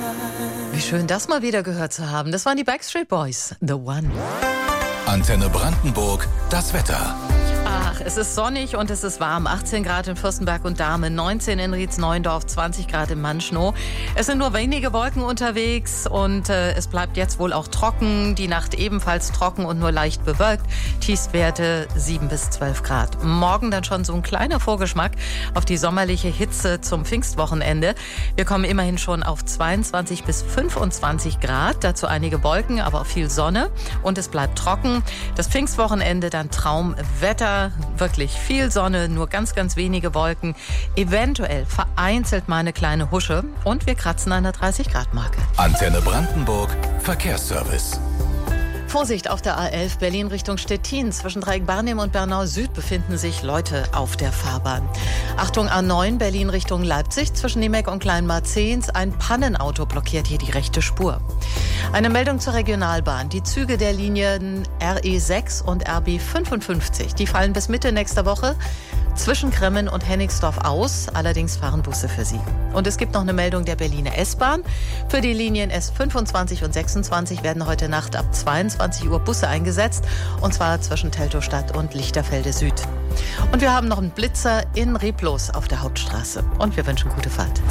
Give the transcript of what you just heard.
Wie schön, das mal wieder gehört zu haben. Das waren die Backstreet Boys, The One. Antenne Brandenburg, das Wetter. Ach, es ist sonnig und es ist warm. 18 Grad in Fürstenberg und Dahmen, 19 in Rietz-Neuendorf, 20 Grad in Manschnow. Es sind nur wenige Wolken unterwegs und es bleibt jetzt wohl auch trocken. Die Nacht ebenfalls trocken und nur leicht bewölkt. Tiefstwerte 7 bis 12 Grad. Morgen dann schon so ein kleiner Vorgeschmack auf die sommerliche Hitze zum Pfingstwochenende. Wir kommen immerhin schon auf 22 bis 25 Grad. Dazu einige Wolken, aber auch viel Sonne. Und es bleibt trocken. Das Pfingstwochenende dann Traumwetter. Wirklich viel Sonne, nur ganz, ganz wenige Wolken. Eventuell vereinzelt mal eine kleine Husche. Und wir kratzen an der 30-Grad-Marke. Antenne Brandenburg, Verkehrsservice. Vorsicht auf der A11 Berlin Richtung Stettin. Zwischen Dreieck-Barnim und Bernau Süd befinden sich Leute auf der Fahrbahn. Achtung, A9 Berlin Richtung Leipzig. Zwischen Niemek und Kleinmarzehns. Ein Pannenauto blockiert hier die rechte Spur. Eine Meldung zur Regionalbahn. Die Züge der Linien RE6 und RB55, die fallen bis Mitte nächster Woche zwischen Kremmen und Hennigsdorf aus. Allerdings fahren Busse für sie. Und es gibt noch eine Meldung der Berliner S-Bahn. Für die Linien S25 und 26 werden heute Nacht ab 22 Uhr Busse eingesetzt. Und zwar zwischen Teltowstadt und Lichterfelde Süd. Und wir haben noch einen Blitzer in Reblos auf der Hauptstraße. Und wir wünschen gute Fahrt.